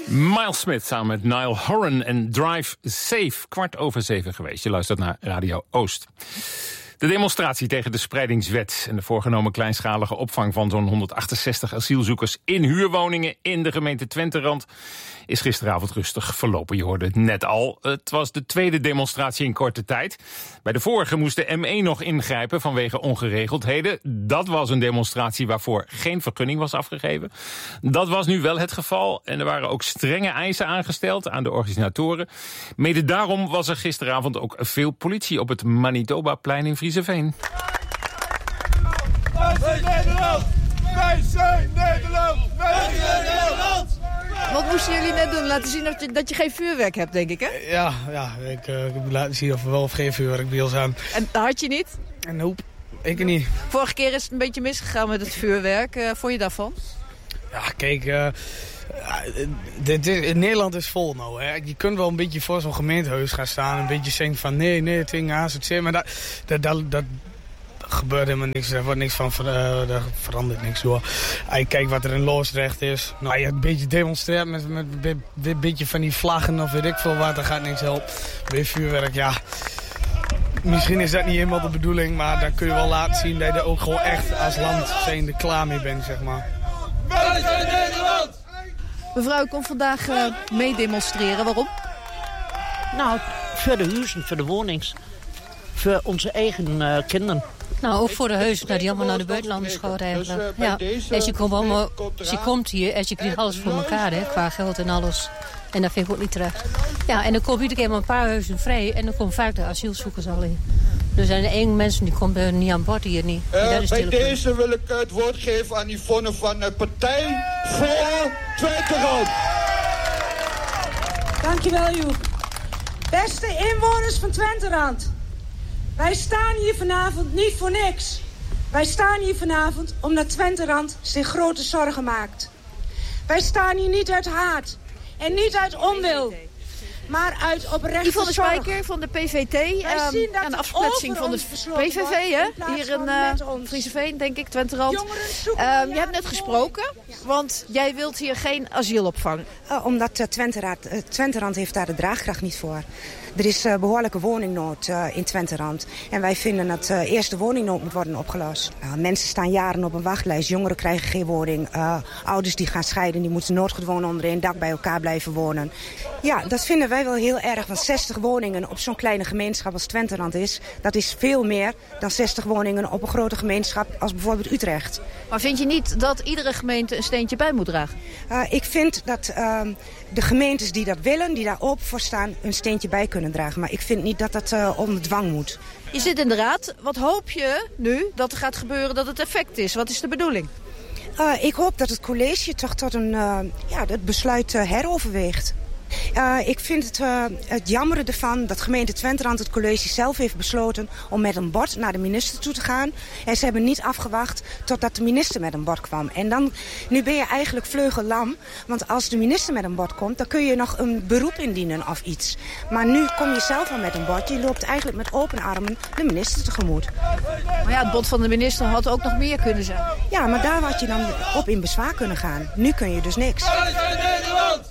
Miles Smith samen met Niall Horan en Drive Safe. 6:15 geweest. Je luistert naar Radio Oost. De demonstratie tegen de spreidingswet en de voorgenomen kleinschalige opvang van zo'n 168 asielzoekers in huurwoningen in de gemeente Twenterand is gisteravond rustig verlopen. Je hoorde het net al. Het was de tweede demonstratie in korte tijd. Bij de vorige moest de ME nog ingrijpen vanwege ongeregeldheden. Dat was een demonstratie waarvoor geen vergunning was afgegeven. Dat was nu wel het geval. En er waren ook strenge eisen aangesteld aan de organisatoren. Mede daarom was er gisteravond ook veel politie op het Manitobaplein in Frieseveen. Wij zijn Nederland! Wij zijn Nederland! Wij zijn Nederland! Wat moesten jullie net doen? Laten zien dat je geen vuurwerk hebt, denk ik, hè? Ja, ik heb laten zien of we wel of geen vuurwerk bij ons hebben. En dat had je niet? Nope, ik niet. Vorige keer is het een beetje misgegaan met het vuurwerk. Vond je daarvan? Ja, kijk, Nederland is vol nou. Hè. Je kunt wel een beetje voor zo'n gemeentehuis gaan staan. Een beetje zeggen van nee, tegen AZC. Maar dat gebeurt helemaal niks. Daar wordt niks van, daar verandert niks door. Als je kijkt wat er in Loosdrecht is. Nou, je een beetje demonstreert met een beetje van die vlaggen of weet ik veel wat. Dan gaat niks helpen. Bij vuurwerk, ja. Misschien is dat niet helemaal de bedoeling. Maar dan kun je wel laten zien dat je er ook gewoon echt als land zijnde klaar mee bent, zeg maar. Wij zijn Nederland! Mevrouw, ik kom vandaag mee demonstreren. Waarom? Nou, voor de huizen, voor de wonings. Voor onze eigen kinderen. Nou, ook voor de huizen, die allemaal naar de buitenlanders gaan eigenlijk. Ja, als je komt hier, als je krijgt alles voor elkaar, hè, qua geld en alles. En dat vind ik ook niet terecht. Ja, en dan komt iedere keer maar een paar huizen vrij. En dan komen vaak de asielzoekers al in. Er zijn er één mensen die komen niet aan bod hier niet. Bij deze wil ik het woord geven aan Yvonne van de Partij voor Twenterand. Dankjewel, Joep. Beste inwoners van Twenterand. Wij staan hier vanavond niet voor niks. Wij staan hier vanavond omdat Twenterand zich grote zorgen maakt. Wij staan hier niet uit haat en niet uit onwil, maar uit oprechte zorg. Yvonne Spijker van de PVT, aan de afsplitsing van de PVV, hè? Hier in Frieseveen, denk ik, Twenterand. Je hebt net gesproken, want jij wilt hier geen asielopvang. Omdat Twenterand heeft daar de draagkracht niet voor. Er is behoorlijke woningnood in Twenterand. En wij vinden dat eerst de woningnood moet worden opgelost. Mensen staan jaren op een wachtlijst. Jongeren krijgen geen woning. Ouders die gaan scheiden, die moeten noodgedwongen onder één dak bij elkaar blijven wonen. Ja, dat vinden wij wel heel erg. Want 60 woningen op zo'n kleine gemeenschap als Twenterand is, dat is veel meer dan 60 woningen op een grote gemeenschap als bijvoorbeeld Utrecht. Maar vind je niet dat iedere gemeente een steentje bij moet dragen? Ik vind dat de gemeentes die dat willen, die daar open voor staan, een steentje bij kunnen dragen. Maar ik vind niet dat dat onder dwang moet. Je zit in de raad. Wat hoop je nu dat er gaat gebeuren dat het effect is? Wat is de bedoeling? Ik hoop dat het college toch tot het besluit heroverweegt. Ik vind het jammer ervan dat gemeente Twenterand het college zelf heeft besloten om met een bod naar de minister toe te gaan. En ze hebben niet afgewacht totdat de minister met een bod kwam. En nu ben je eigenlijk vleugellam, want als de minister met een bod komt, dan kun je nog een beroep indienen of iets. Maar nu kom je zelf al met een bod. Je loopt eigenlijk met open armen de minister tegemoet. Maar ja, het bod van de minister had ook nog meer kunnen zijn. Ja, maar daar had je dan op in bezwaar kunnen gaan. Nu kun je dus niks. Wij zijn Nederland!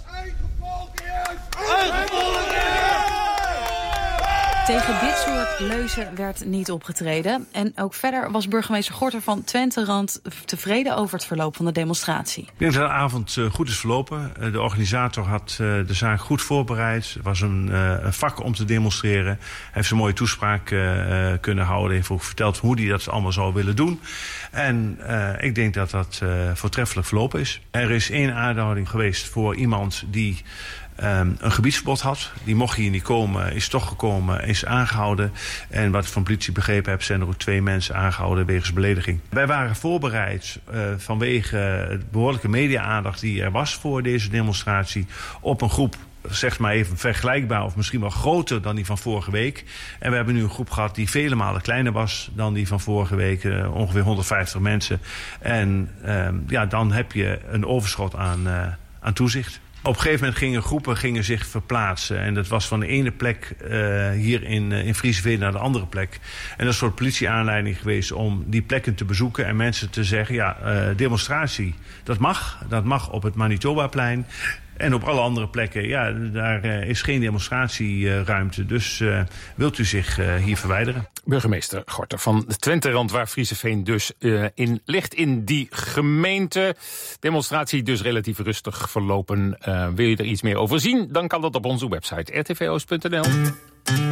Tegen dit soort leuzen werd niet opgetreden. En ook verder was burgemeester Gorter van Twenterand tevreden over het verloop van de demonstratie. Ik denk dat de avond goed is verlopen. De organisator had de zaak goed voorbereid. Het was een vak om te demonstreren. Hij heeft een mooie toespraak kunnen houden. Hij heeft ook verteld hoe hij dat allemaal zou willen doen. En ik denk dat dat voortreffelijk verlopen is. Er is 1 aanhouding geweest voor iemand die een gebiedsverbod had. Die mocht hier niet komen, is toch gekomen, is aangehouden. En wat ik van politie begrepen heb, zijn er ook 2 mensen aangehouden wegens belediging. Wij waren voorbereid vanwege het behoorlijke media-aandacht die er was voor deze demonstratie op een groep, zeg maar even vergelijkbaar of misschien wel groter dan die van vorige week. En we hebben nu een groep gehad die vele malen kleiner was dan die van vorige week. Ongeveer 150 mensen. En dan heb je een overschot aan toezicht. Op een gegeven moment gingen groepen zich verplaatsen. En dat was van de ene plek hier in Frieseveen naar de andere plek. En dat is een soort politieaanleiding geweest om die plekken te bezoeken en mensen te zeggen, demonstratie, dat mag op het Manitobaplein. En op alle andere plekken, daar is geen demonstratieruimte. Dus wilt u zich hier verwijderen? Burgemeester Gorter van de Twenterand, waar Frieseveen dus in ligt in die gemeente. Demonstratie dus relatief rustig verlopen. Wil je er iets meer over zien? Dan kan dat op onze website rtvoost.nl.